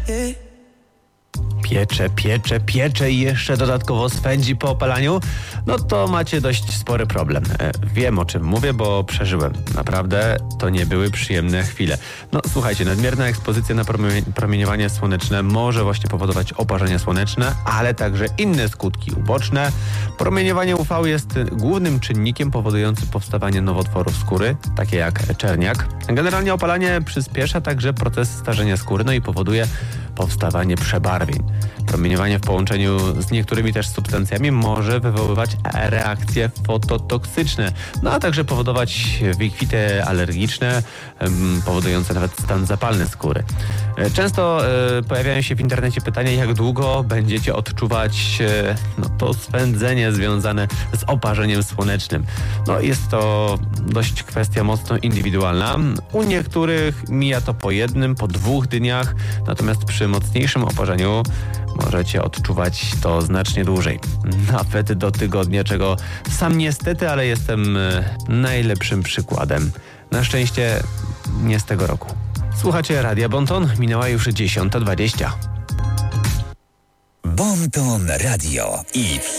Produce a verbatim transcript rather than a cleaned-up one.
Piecze, piecze, piecze i jeszcze dodatkowo swędzi po opalaniu, no to macie dość spory problem. E, wiem, o czym mówię, bo przeżyłem. Naprawdę to nie były przyjemne chwile. No słuchajcie, nadmierna ekspozycja na promie- promieniowanie słoneczne może właśnie powodować oparzenia słoneczne, ale także inne skutki uboczne. Promieniowanie U V jest głównym czynnikiem powodującym powstawanie nowotworów skóry, takie jak czerniak. Generalnie opalanie przyspiesza także proces starzenia skóry, no i powoduje powstawanie przebarwień. Promieniowanie w połączeniu z niektórymi też substancjami może wywoływać reakcje fototoksyczne, no a także powodować wykwity alergiczne, um, powodujące nawet stan zapalny skóry. Często e, pojawiają się w internecie pytania, jak długo będziecie odczuwać e, no, to swędzenie związane z oparzeniem słonecznym. No, jest to dość kwestia mocno indywidualna. U niektórych mija to po jednym, po dwóch dniach, natomiast przy mocniejszym oparzeniu możecie odczuwać to znacznie dłużej. Nawet do tygodnia, czego sam niestety, ale jestem najlepszym przykładem. Na szczęście nie z tego roku. Słuchacie Radia Bonton, minęła już dziesiąta dwadzieścia. Bonton Radio i